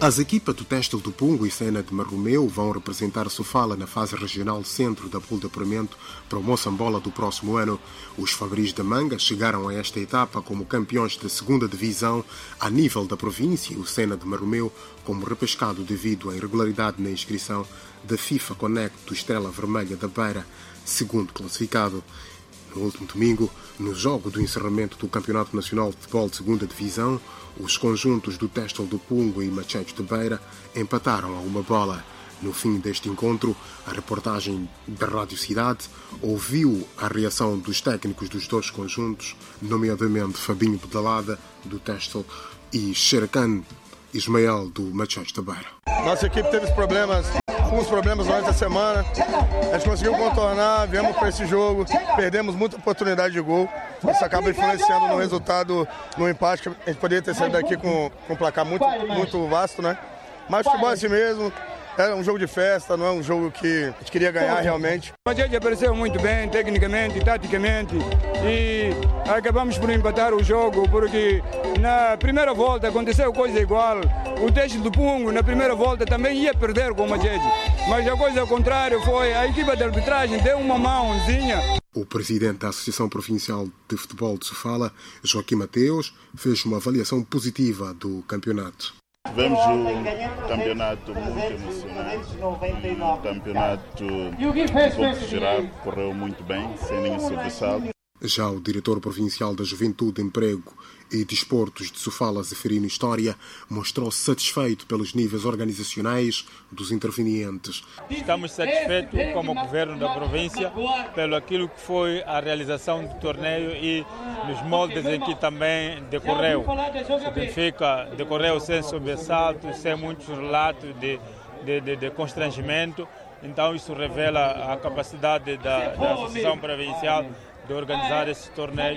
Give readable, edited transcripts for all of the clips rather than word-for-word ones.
As equipas do Têxtil do Pungo e Sena de Marromeu vão representar Sofala na fase regional centro da pool de apuramento para o Moçambola do próximo ano. Os Fabris da Manga chegaram a esta etapa como campeões da segunda divisão a nível da província e o Sena de Marromeu como repescado devido à irregularidade na inscrição da FIFA Connect do Estrela Vermelha da Beira, segundo classificado. No último domingo, no jogo do encerramento do Campeonato Nacional de Futebol de Segunda Divisão, os conjuntos do Têxtil do Pungo e Machetes de Beira empataram a uma bola. No fim deste encontro, a reportagem da Rádio Cidade ouviu a reação dos técnicos dos dois conjuntos, nomeadamente Fabinho Pedalada, do Têxtil, e Xeracan Ismael, do Machetes de Beira. Nossa equipe teve alguns problemas durante a semana, a gente conseguiu contornar, viemos para esse jogo, perdemos muita oportunidade de gol, isso acaba influenciando no resultado, no empate, que a gente poderia ter saído daqui com um placar muito vasto, né? Mas futebol é assim mesmo, é um jogo de festa, não é um jogo que a gente queria ganhar realmente. A gente apareceu muito bem, tecnicamente, taticamente, e acabamos por empatar o jogo, porque na primeira volta aconteceu coisa igual. O Têxtil do Pungo, na primeira volta, também ia perder com o Machetes, mas a coisa ao contrário foi a equipa de arbitragem deu uma mãozinha. O presidente da Associação Provincial de Futebol de Sofala, Joaquim Mateus, fez uma avaliação positiva do campeonato. Tivemos um campeonato muito emocionante, um campeonato um pouco geral, correu muito bem, sem nenhum sobressalto. Já o diretor provincial da Juventude, Emprego e Desportos de Sofala, Zeferino História, mostrou-se satisfeito pelos níveis organizacionais dos intervenientes. Estamos satisfeitos como governo da província pelo aquilo que foi a realização do torneio e nos moldes em que também decorreu. Significa, decorreu sem sobressaltos, sem muitos relatos de constrangimento. Então isso revela a capacidade da Associação Provincial de organizar esse torneio,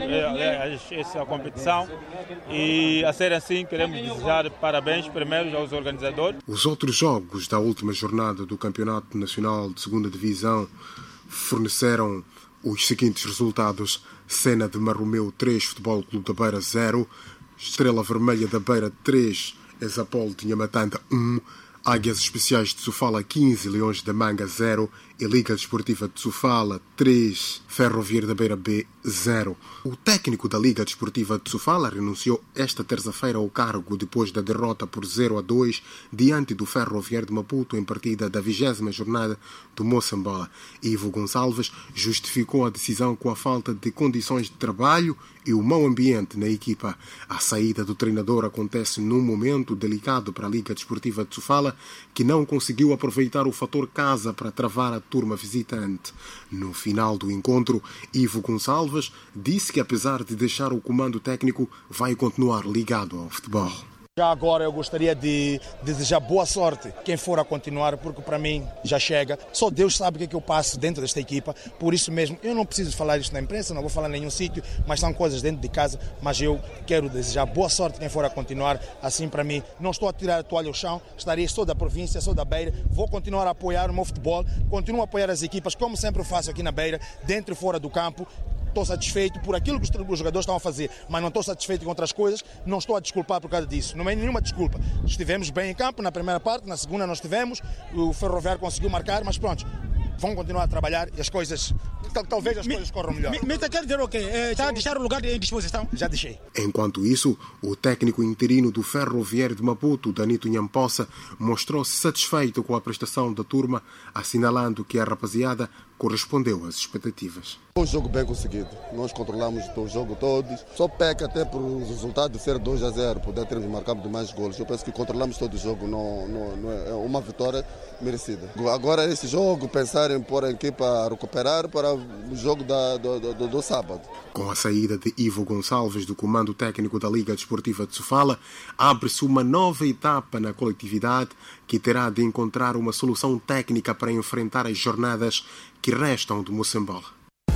essa competição, e a ser assim queremos desejar parabéns primeiro aos organizadores. Os outros jogos da última jornada do Campeonato Nacional de Segunda Divisão forneceram os seguintes resultados: Sena de Marromeu 3, Futebol Clube da Beira 0, Estrela Vermelha da Beira 3, Exapol de Nhamatanda 1, Águias Especiais de Sofala 15, Leões da Manga 0 e Liga Desportiva de Sofala 3, Ferroviário da Beira B 0. O técnico da Liga Desportiva de Sofala renunciou esta terça-feira ao cargo depois da derrota por 0-2 diante do Ferroviário de Maputo em partida da 20ª jornada do Moçambola. Ivo Gonçalves justificou a decisão com a falta de condições de trabalho e o mau ambiente na equipa. A saída do treinador acontece num momento delicado para a Liga Desportiva de Sofala, que não conseguiu aproveitar o fator casa para travar a turma visitante. No final do encontro, Ivo Gonçalves disse que, apesar de deixar o comando técnico, vai continuar ligado ao futebol. Já agora eu gostaria de desejar boa sorte quem for a continuar, porque para mim já chega. Só Deus sabe o que eu passo dentro desta equipa, por isso mesmo eu não preciso falar isto na imprensa, não vou falar em nenhum sítio, mas são coisas dentro de casa, mas eu quero desejar boa sorte quem for a continuar. Assim, para mim, não estou a tirar a toalha ao chão, sou da província, sou da Beira, vou continuar a apoiar o meu futebol, continuo a apoiar as equipas, como sempre faço aqui na Beira, dentro e fora do campo. Estou satisfeito por aquilo que os jogadores estão a fazer, mas não estou satisfeito com outras coisas, não estou a desculpar por causa disso, não é nenhuma desculpa. Estivemos bem em campo na primeira parte, na segunda não estivemos, o Ferroviário conseguiu marcar, mas pronto, vão continuar a trabalhar e as coisas, talvez as coisas corram melhor. Mita quer dizer o quê? Já deixaram o lugar em disposição? Já deixei. Enquanto isso, o técnico interino do Ferroviário de Maputo, Danito Nhampossa, mostrou-se satisfeito com a prestação da turma, assinalando que a rapaziada correspondeu às expectativas. Um jogo bem conseguido. Nós controlamos o jogo todo. Só peca até por o resultado de ser 2-0, poder termos marcado mais golos. Eu penso que controlamos todo o jogo. Não é uma vitória merecida. Agora esse jogo, pensar em pôr a equipa a recuperar para o jogo do sábado. Com a saída de Ivo Gonçalves do comando técnico da Liga Desportiva de Sofala, abre-se uma nova etapa na coletividade que terá de encontrar uma solução técnica para enfrentar as jornadas que restam do Moçambola.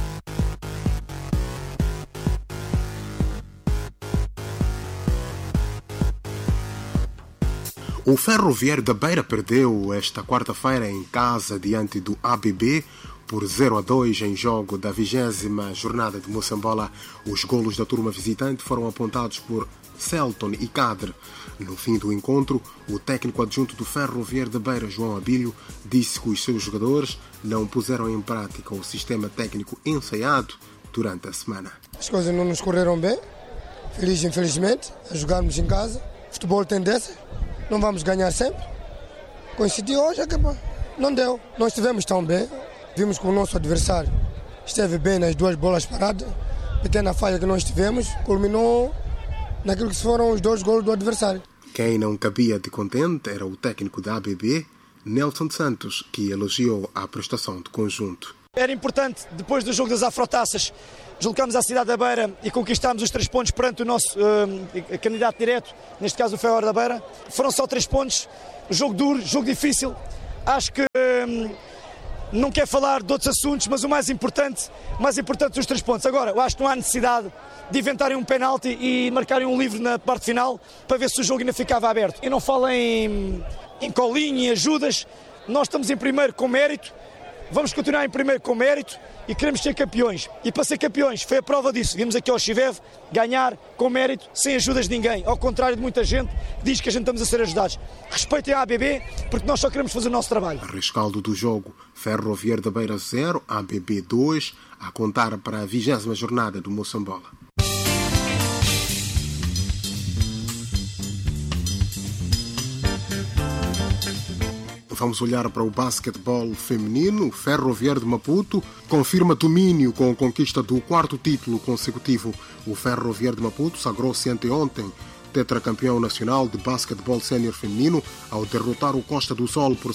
O Ferroviário da Beira perdeu esta quarta-feira em casa diante do ABB por 0-2 em jogo da 20ª jornada de Moçambola. Os golos da turma visitante foram apontados por Celton e Cadre. No fim do encontro, o técnico adjunto do Ferroviário da Beira, João Abílio, disse que os seus jogadores não puseram em prática o sistema técnico ensaiado durante a semana. As coisas não nos correram bem, infelizmente, a jogarmos em casa. Futebol tem dessas, não vamos ganhar sempre. Coincidiu hoje, não deu. Nós estivemos tão bem, vimos que o nosso adversário esteve bem nas duas bolas paradas, pequena falha que nós tivemos, culminou naquilo que foram os 2 golos do adversário. Quem não cabia de contente era o técnico da ABB, Nelson Santos, que elogiou a prestação do conjunto. Era importante, depois do jogo das Afrotaças, deslocámos à cidade da Beira e conquistámos os 3 pontos perante o nosso candidato direto, neste caso o Ferroviário da Beira. Foram só 3 pontos, jogo duro, jogo difícil. Acho que não quero falar de outros assuntos, mas o mais importante são os 3 pontos. Agora, eu acho que não há necessidade de inventarem um penalti e marcarem um livre na parte final para ver se o jogo ainda ficava aberto. Eu não falo em colinho e ajudas, nós estamos em primeiro com mérito, vamos continuar em primeiro com mérito e queremos ser campeões. E para ser campeões foi a prova disso. Vimos aqui ao Chivev ganhar com mérito, sem ajudas de ninguém. Ao contrário de muita gente que diz que a gente estamos a ser ajudados. Respeitem a ABB, porque nós só queremos fazer o nosso trabalho. Rescaldo do jogo: Ferroviário da Beira 0, ABB 2, a contar para a 20ª jornada do Moçambola. Vamos olhar para o basquetebol feminino. O Ferroviário de Maputo confirma domínio com a conquista do 4º título consecutivo. O Ferroviário de Maputo sagrou-se anteontem tetracampeão nacional de basquetebol sénior feminino ao derrotar o Costa do Sol por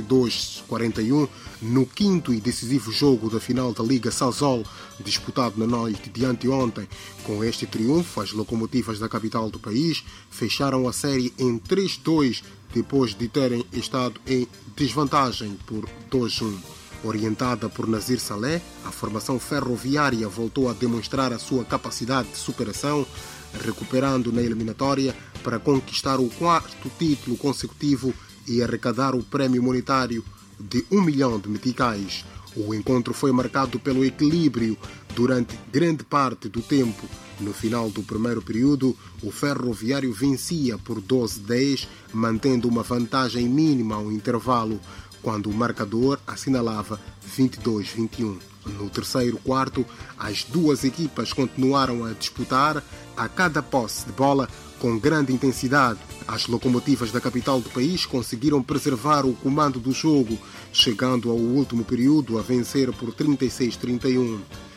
52-41 no 5º e decisivo jogo da final da Liga Sazol, disputado na noite de anteontem. Com este triunfo, as locomotivas da capital do país fecharam a série em 3-2 depois de terem estado em desvantagem por 2-1. Orientada por Nazir Saleh, a formação ferroviária voltou a demonstrar a sua capacidade de superação, recuperando na eliminatória para conquistar o 4º título consecutivo e arrecadar o prémio monetário de 1 milhão de meticais. O encontro foi marcado pelo equilíbrio durante grande parte do tempo. No final do primeiro período, o Ferroviário vencia por 12-10, mantendo uma vantagem mínima ao intervalo, quando o marcador assinalava 22-21. No terceiro quarto, as duas equipas continuaram a disputar a cada posse de bola com grande intensidade. As locomotivas da capital do país conseguiram preservar o comando do jogo, chegando ao último período a vencer por 36-31.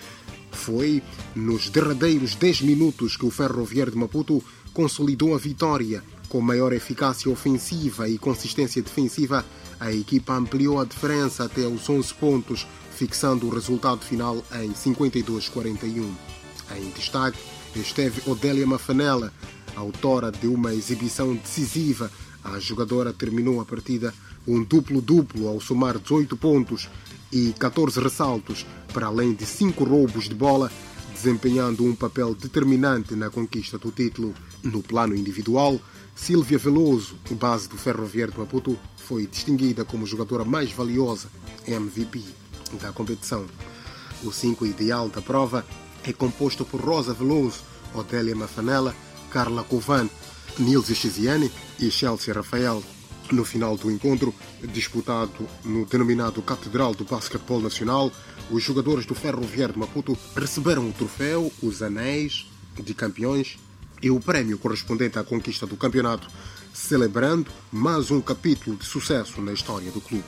Foi nos derradeiros 10 minutos que o Ferroviário de Maputo consolidou a vitória. Com maior eficácia ofensiva e consistência defensiva, a equipa ampliou a diferença até aos 11 pontos, fixando o resultado final em 52-41. Em destaque esteve Odélia Mafanella, autora de uma exibição decisiva. A jogadora terminou a partida um duplo-duplo ao somar 18 pontos e 14 ressaltos, para além de 5 roubos de bola, desempenhando um papel determinante na conquista do título. No plano individual, Silvia Veloso, base do Ferroviário de Maputo, foi distinguida como jogadora mais valiosa, MVP, da competição. O 5 ideal da prova é composto por Rosa Veloso, Odélia Mafanella, Carla Covan, Nilce Chiziane e Chelsea Rafael. No final do encontro, disputado no denominado Catedral do Basquetebol Nacional, os jogadores do Ferroviário de Maputo receberam o troféu, os anéis de campeões e o prémio correspondente à conquista do campeonato, celebrando mais um capítulo de sucesso na história do clube.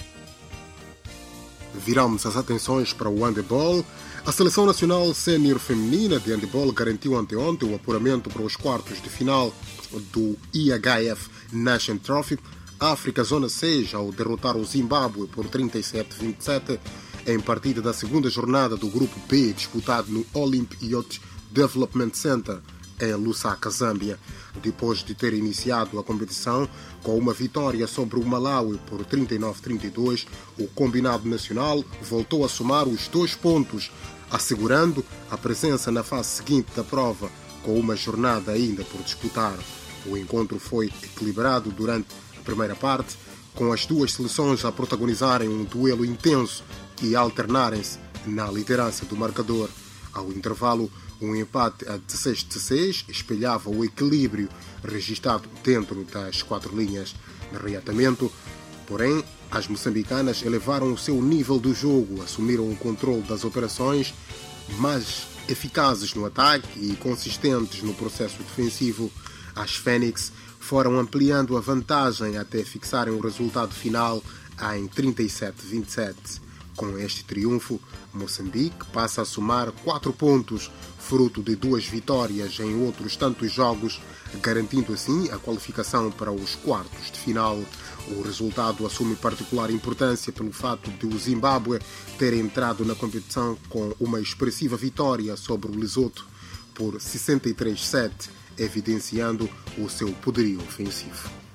Viramos as atenções para o handebol. A Seleção Nacional Sénior Feminina de Handebol garantiu anteontem o apuramento para os quartos de final do IHF Nation Trophy África Zona 6 ao derrotar o Zimbábue por 37-27 em partida da segunda jornada do Grupo B disputado no Olymp Youth Development Center em Lusaka, Zâmbia. Depois de ter iniciado a competição com uma vitória sobre o Malawi por 39-32, o combinado nacional voltou a somar os 2 pontos, assegurando a presença na fase seguinte da prova, com uma jornada ainda por disputar. O encontro foi equilibrado durante a primeira parte, com as duas seleções a protagonizarem um duelo intenso e a alternarem-se na liderança do marcador. Ao intervalo, Um empate a 16-16 espelhava o equilíbrio registrado dentro das 4 linhas de reatamento. Porém, as moçambicanas elevaram o seu nível do jogo, assumiram o controle das operações, mais eficazes no ataque e consistentes no processo defensivo. As Fênix foram ampliando a vantagem até fixarem o resultado final em 37-27. Com este triunfo, Moçambique passa a somar 4 pontos, fruto de 2 vitórias em outros tantos jogos, garantindo assim a qualificação para os quartos de final. O resultado assume particular importância pelo fato de o Zimbábue ter entrado na competição com uma expressiva vitória sobre o Lesoto por 63-7, evidenciando o seu poderio ofensivo.